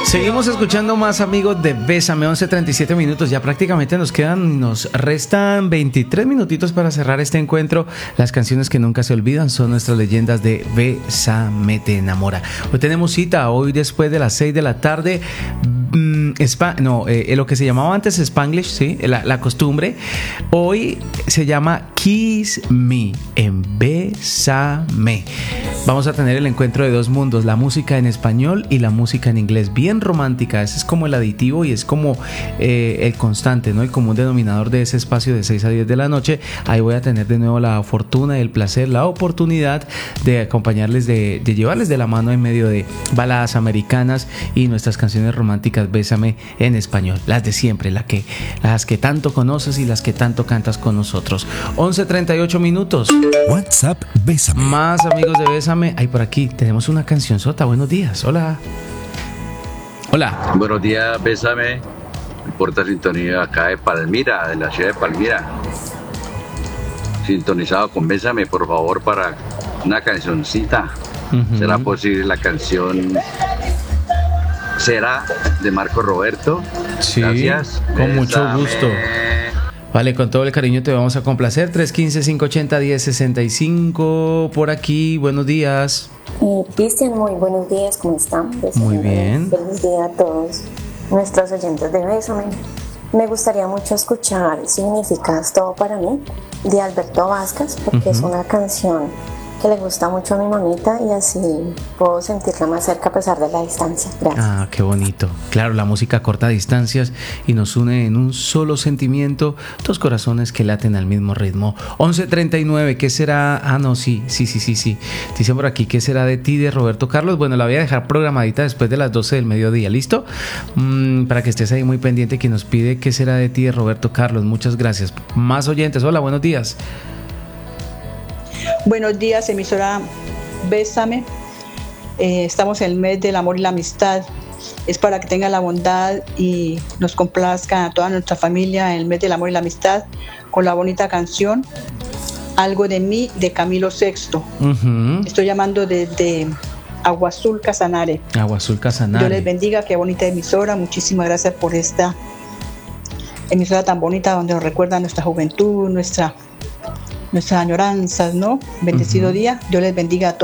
Seguimos escuchando más, amigos de Bésame. 11:37 minutos, ya prácticamente nos restan 23 minutitos para cerrar este encuentro. Las canciones que nunca se olvidan son nuestras leyendas de Bésame te enamora. Hoy tenemos cita, hoy después de las 6 de la tarde. Lo que se llamaba antes Spanglish, ¿sí? La costumbre. Hoy se llama Kiss Me, en Bésame. Vamos a tener el encuentro de dos mundos, la música en español y la música en inglés, bien romántica. Ese es como el aditivo y es como el constante, ¿no? El común denominador de ese espacio de 6 a 10 de la noche. Ahí voy a tener de nuevo la fortuna, el placer, la oportunidad de acompañarles, de llevarles de la mano en medio de baladas americanas y nuestras canciones románticas Bésame en español, las de siempre, las que tanto conoces y las que tanto cantas con nosotros. 11:38 minutos. WhatsApp Bésame. Más amigos de Bésame. Ahí por aquí tenemos una canción sota. Buenos días. Hola. Hola. Buenos días, Bésame. Porta sintonía acá de Palmira, de la ciudad de Palmira. Sintonizado con Bésame, por favor, para una cancioncita. ¿Será posible la canción? ¿Será de Marco Roberto? Sí, gracias. con mucho Bésame. gusto. Vale, con todo el cariño te vamos a complacer. 315-580-1065 por aquí. Buenos días. Cristian, muy buenos días, ¿cómo están? Muy bien. Feliz día a todos nuestros oyentes de Bésame. Me gustaría mucho escuchar Significas Todo para mí, de Alberto Vázquez, porque es una canción que le gusta mucho a mi mamita y así puedo sentirla más cerca a pesar de la distancia. Gracias. Ah, qué bonito. Claro, la música corta distancias y nos une en un solo sentimiento, dos corazones que laten al mismo ritmo. 11:39, ¿qué será? Ah, no, sí. Dicen por aquí, ¿qué será de ti, de Roberto Carlos? Bueno, la voy a dejar programadita después de las 12 del mediodía, ¿listo? Para que estés ahí muy pendiente, que nos pide ¿qué será de ti, de Roberto Carlos? Muchas gracias. Más oyentes, hola, buenos días. Buenos días, emisora Bésame. Estamos en el mes del amor y la amistad. Es para que tengan la bondad y nos complazca a toda nuestra familia en el mes del amor y la amistad con la bonita canción Algo de mí, de Camilo Sexto. Estoy llamando desde Agua Azul Casanare. Agua Azul Casanare. Dios les bendiga, qué bonita emisora. Muchísimas gracias por esta emisora tan bonita donde nos recuerda nuestra juventud, nuestras añoranzas, ¿no? Bendecido día. Dios les bendiga a todos.